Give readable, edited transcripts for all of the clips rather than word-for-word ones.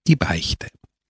Die Beichte.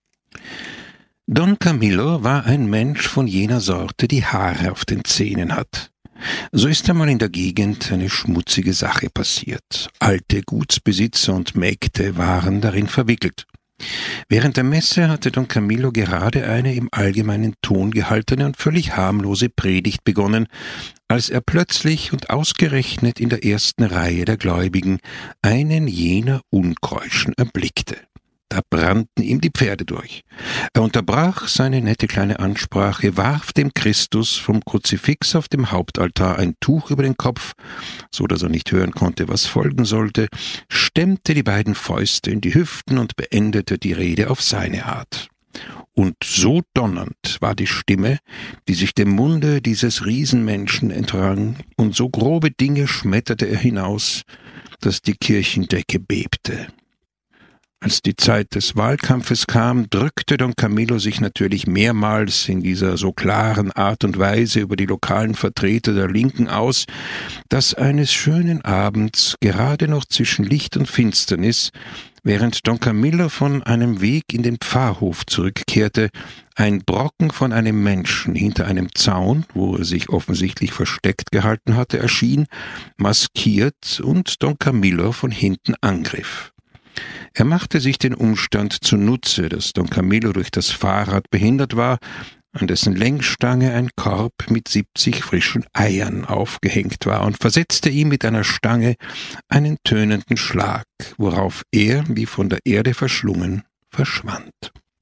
Don Camillo war ein Mensch von jener Sorte, die Haare auf den Zähnen hat. So ist einmal in der Gegend eine schmutzige Sache passiert. Alte Gutsbesitzer und Mägde waren darin verwickelt. Während der Messe hatte Don Camillo gerade eine im allgemeinen Ton gehaltene und völlig harmlose Predigt begonnen, als er plötzlich und ausgerechnet in der ersten Reihe der Gläubigen einen jener Unkeuschen erblickte. Da brannten ihm die Pferde durch. Er unterbrach seine nette kleine Ansprache, warf dem Christus vom Kruzifix auf dem Hauptaltar ein Tuch über den Kopf, so dass er nicht hören konnte, was folgen sollte, stemmte die beiden Fäuste in die Hüften und beendete die Rede auf seine Art. Und so donnernd war die Stimme, die sich dem Munde dieses Riesenmenschen entrang, und so grobe Dinge schmetterte er hinaus, dass die Kirchendecke bebte. Als die Zeit des Wahlkampfes kam, drückte Don Camillo sich natürlich mehrmals in dieser so klaren Art und Weise über die lokalen Vertreter der Linken aus, dass eines schönen Abends, gerade noch zwischen Licht und Finsternis, während Don Camillo von einem Weg in den Pfarrhof zurückkehrte, ein Brocken von einem Menschen hinter einem Zaun, wo er sich offensichtlich versteckt gehalten hatte, erschien, maskiert und Don Camillo von hinten angriff. Er machte sich den Umstand zunutze, dass Don Camillo durch das Fahrrad behindert war, an dessen Lenkstange ein Korb mit 70 frischen Eiern aufgehängt war, und versetzte ihm mit einer Stange einen tönenden Schlag, worauf er, wie von der Erde verschlungen, verschwand.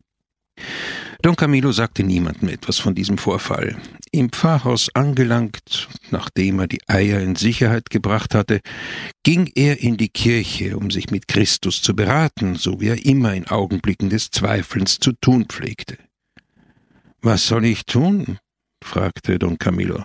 Don Camillo sagte niemandem etwas von diesem Vorfall. Im Pfarrhaus angelangt, nachdem er die Eier in Sicherheit gebracht hatte, ging er in die Kirche, um sich mit Christus zu beraten, so wie er immer in Augenblicken des Zweifelns zu tun pflegte. »Was soll ich tun?« fragte Don Camillo.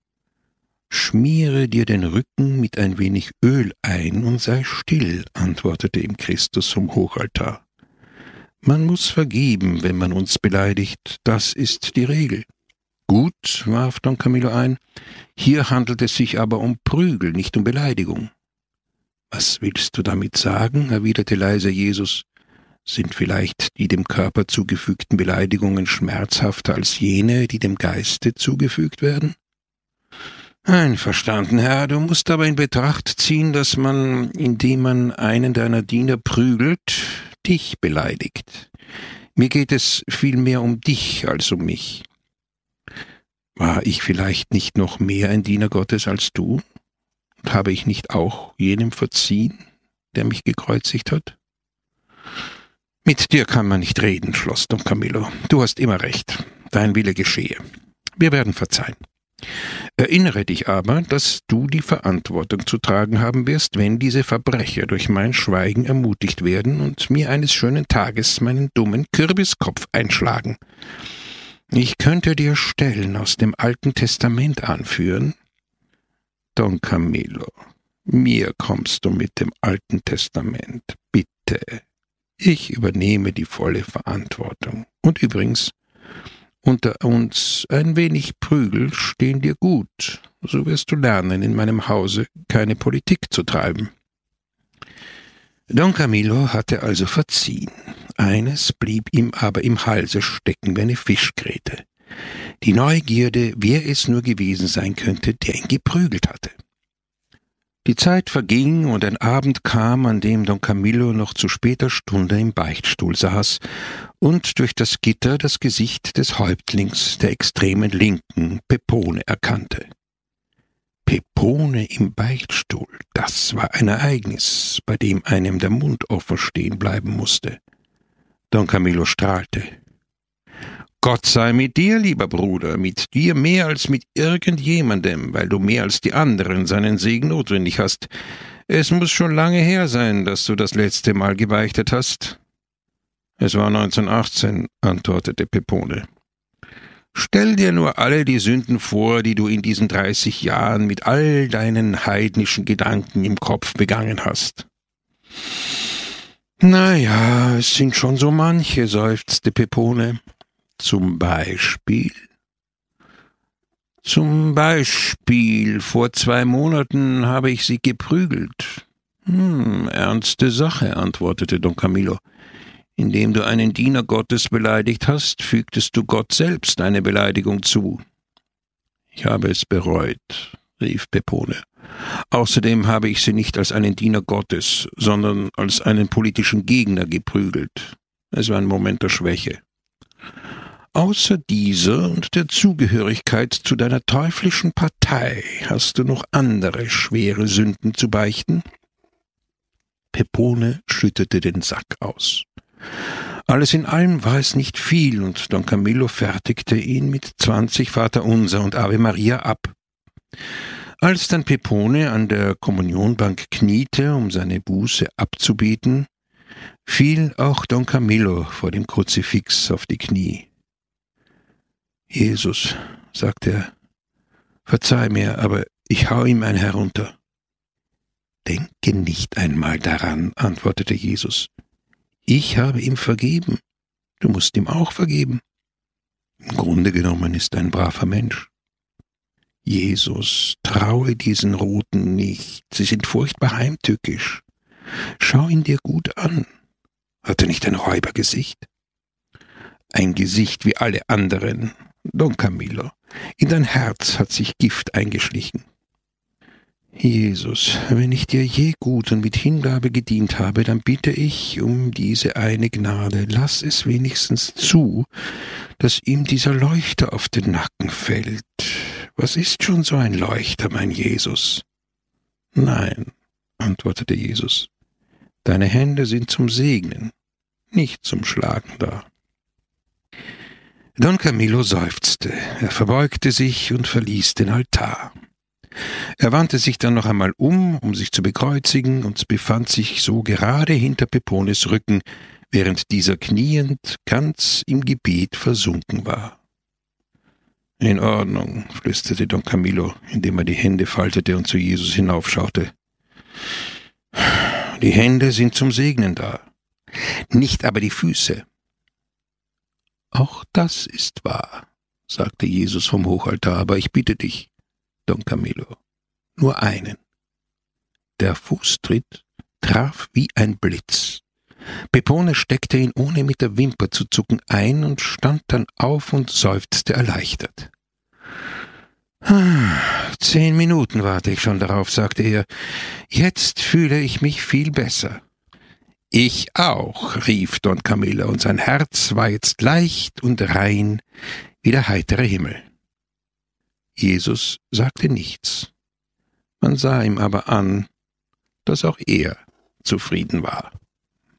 »Schmiere dir den Rücken mit ein wenig Öl ein und sei still«, antwortete ihm Christus vom Hochaltar. »Man muss vergeben, wenn man uns beleidigt, das ist die Regel.« »Gut«, warf Don Camillo ein, »hier handelt es sich aber um Prügel, nicht um Beleidigung.« »Was willst du damit sagen?« erwiderte leise Jesus. »Sind vielleicht die dem Körper zugefügten Beleidigungen schmerzhafter als jene, die dem Geiste zugefügt werden?« »Einverstanden, Herr, du musst aber in Betracht ziehen, dass man, indem man einen deiner Diener prügelt, dich beleidigt. Mir geht es vielmehr um dich als um mich.« »War ich vielleicht nicht noch mehr ein Diener Gottes als du? Und habe ich nicht auch jenem verziehen, der mich gekreuzigt hat?« »Mit dir kann man nicht reden«, schloss Don Camillo. »Du hast immer recht. Dein Wille geschehe. Wir werden verzeihen. Erinnere dich aber, dass du die Verantwortung zu tragen haben wirst, wenn diese Verbrecher durch mein Schweigen ermutigt werden und mir eines schönen Tages meinen dummen Kürbiskopf einschlagen. Ich könnte dir Stellen aus dem Alten Testament anführen.« »Don Camillo, mir kommst du mit dem Alten Testament, bitte. Ich übernehme die volle Verantwortung. Und übrigens, unter uns ein wenig Prügel stehen dir gut. So wirst du lernen, in meinem Hause keine Politik zu treiben.« Don Camillo hatte also verziehen. Eines blieb ihm aber im Halse stecken wie eine Fischgräte. Die Neugierde, wer es nur gewesen sein könnte, der ihn geprügelt hatte. Die Zeit verging und ein Abend kam, an dem Don Camillo noch zu später Stunde im Beichtstuhl saß und durch das Gitter das Gesicht des Häuptlings der extremen Linken, Pepone, erkannte. Pepone im Beichtstuhl, das war ein Ereignis, bei dem einem der Mund offen stehen bleiben musste. Don Camillo strahlte. »Gott sei mit dir, lieber Bruder, mit dir mehr als mit irgendjemandem, weil du mehr als die anderen seinen Segen notwendig hast. Es muss schon lange her sein, dass du das letzte Mal gebeichtet hast.« »Es war 1918«, antwortete Pepone. »Stell dir nur alle die Sünden vor, die du in diesen 30 Jahren mit all deinen heidnischen Gedanken im Kopf begangen hast.« »Na ja, es sind schon so manche«, seufzte Pepone. »Zum Beispiel?« »Zum Beispiel, vor 2 Monaten habe ich sie geprügelt.« »Ernste Sache«, antwortete Don Camillo. Indem du einen Diener Gottes beleidigt hast, fügtest du Gott selbst eine Beleidigung zu. Ich habe es bereut, rief Pepone. Außerdem habe ich sie nicht als einen Diener Gottes, sondern als einen politischen Gegner geprügelt. Es war ein Moment der Schwäche. Außer dieser und der Zugehörigkeit zu deiner teuflischen Partei hast du noch andere schwere Sünden zu beichten? Pepone schüttete den Sack aus. Alles in allem war es nicht viel, und Don Camillo fertigte ihn mit 20 Vaterunser und Ave Maria ab. Als dann Pepone an der Kommunionbank kniete, um seine Buße abzubeten, fiel auch Don Camillo vor dem Kruzifix auf die Knie. »Jesus«, sagte er, »verzeih mir, aber ich hau ihm ein herunter.« »Denke nicht einmal daran«, antwortete Jesus. »Ich habe ihm vergeben. Du musst ihm auch vergeben. Im Grunde genommen ist er ein braver Mensch.« »Jesus, traue diesen Roten nicht. Sie sind furchtbar heimtückisch. Schau ihn dir gut an. Hat er nicht ein Räubergesicht?« »Ein Gesicht wie alle anderen. Don Camillo, in dein Herz hat sich Gift eingeschlichen.« »Jesus, wenn ich dir je gut und mit Hingabe gedient habe, dann bitte ich um diese eine Gnade. Lass es wenigstens zu, dass ihm dieser Leuchter auf den Nacken fällt. Was ist schon so ein Leuchter, mein Jesus?« »Nein«, antwortete Jesus, »deine Hände sind zum Segnen, nicht zum Schlagen da.« Don Camillo seufzte, er verbeugte sich und verließ den Altar. Er wandte sich dann noch einmal um sich zu bekreuzigen, und befand sich so gerade hinter Pepones Rücken, während dieser kniend ganz im Gebet versunken war. »In Ordnung«, flüsterte Don Camillo, indem er die Hände faltete und zu Jesus hinaufschaute. »Die Hände sind zum Segnen da, nicht aber die Füße.« »Auch das ist wahr«, sagte Jesus vom Hochaltar, »aber ich bitte dich, Don Camillo, nur einen.« Der Fußtritt traf wie ein Blitz. Pepone steckte ihn, ohne mit der Wimper zu zucken, ein und stand dann auf und seufzte erleichtert. »10 Minuten warte ich schon darauf«, sagte er. »Jetzt fühle ich mich viel besser.« »Ich auch«, rief Don Camillo, und sein Herz war jetzt leicht und rein wie der heitere Himmel. Jesus sagte nichts. Man sah ihm aber an, dass auch er zufrieden war.